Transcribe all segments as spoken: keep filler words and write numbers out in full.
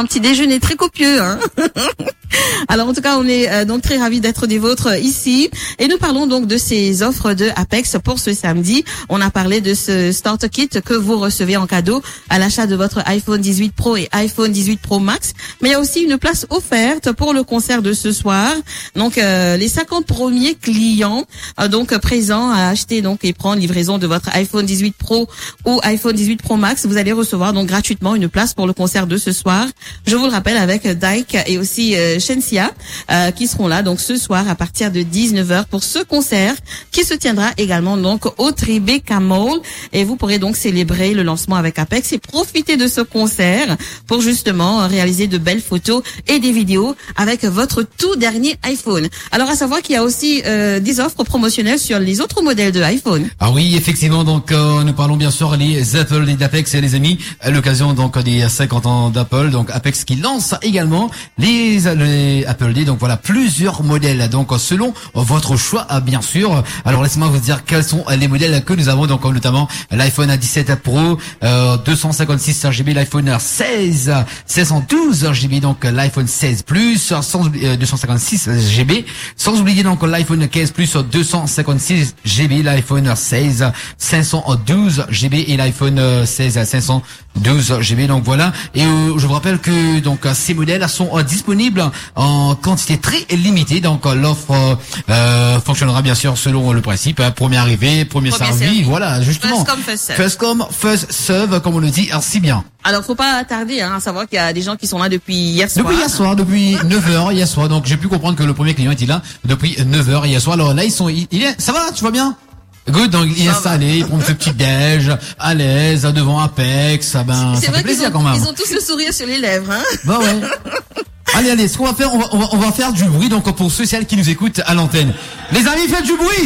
un petit déjeuner très copieux, hein. Alors en tout cas, on est euh, donc très ravis d'être des vôtres euh, ici et nous parlons donc de ces offres de Apex pour ce samedi. On a parlé de ce starter kit que vous recevez en cadeau à l'achat de votre iPhone dix-huit Pro et iPhone dix-huit Pro Max, mais il y a aussi une place offerte pour le concert de ce soir. Donc euh, les cinquante premiers clients euh, donc présents à acheter donc et prendre livraison de votre iPhone dix-huit Pro ou iPhone dix-huit Pro Max, vous allez recevoir donc gratuitement une place pour le concert de ce soir. Je vous le rappelle avec Dyke et aussi euh, Shensia euh, qui seront là donc ce soir à partir de dix-neuf heures pour ce concert qui se tiendra également donc au Tribeca Mall et vous pourrez donc célébrer le lancement avec Apex et profiter de ce concert pour justement réaliser de belles photos et des vidéos avec votre tout dernier iPhone. Alors à savoir qu'il y a aussi euh, des offres promotionnelles sur les autres modèles de iPhone. Ah oui, effectivement, donc euh, nous parlons bien sûr les Apple et d'Apex, les amis, à l'occasion donc des cinquante ans d'Apple, donc Apex qui lance également les, les Apple Day, donc voilà plusieurs modèles, donc selon votre choix bien sûr. Alors laissez-moi vous dire quels sont les modèles que nous avons, donc notamment l'iPhone dix-sept Pro, euh, deux cent cinquante-six giga, l'iPhone seize, cinq cent douze giga, donc l'iPhone seize Plus, cent, euh, deux cent cinquante-six giga, sans oublier donc l'iPhone quinze Plus, deux cent cinquante-six giga, l'iPhone seize, cinq cent douze giga et l'iPhone seize à cinq cent douze giga. Donc voilà. Et euh, je vous rappelle que donc ces modèles sont euh, disponibles en quantité très limitée. Donc euh, l'offre euh, fonctionnera bien sûr selon le principe hein, premier arrivé, premier, premier servi. servi. Voilà, justement. First come, first serve. First come, first serve, comme on le dit si bien. Alors faut pas tarder hein, à savoir qu'il y a des gens qui sont là depuis hier soir. Depuis hier soir, depuis neuf heures hier soir. Donc j'ai pu comprendre que le premier client était là depuis neuf heures hier soir. Alors là ils sont, il, il est, ça va, tu vas bien? Good, donc il est installé, il prend ce petit déj, à l'aise, devant Apex, ah ben, ça fait plaisir ont, quand même. Ils ont tous le sourire sur les lèvres, hein. Bah ouais. Allez, allez, ce qu'on va faire, on va, on va, on va faire du bruit, donc pour ceux et celles qui nous écoutent à l'antenne. Les amis, faites du bruit!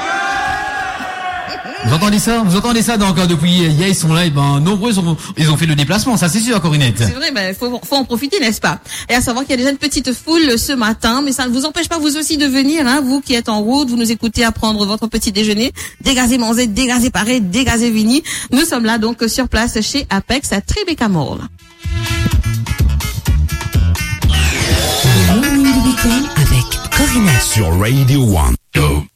Vous entendez ça? Vous entendez ça? Donc, depuis hier, ils sont là, et ben, nombreux, ont, ils ont fait le déplacement, ça c'est sûr, Corinette. C'est vrai, ben, faut, faut en profiter, n'est-ce pas? Et à savoir qu'il y a déjà une petite foule ce matin, mais ça ne vous empêche pas, vous aussi, de venir, hein, vous qui êtes en route, vous nous écoutez à prendre votre petit déjeuner, dégazé Manzé, dégazé Paré, dégazé Vini. Nous sommes là, donc, sur place chez Apex à Tribeca Mall. Le morning du week-end avec Corinette sur Radio One. Go.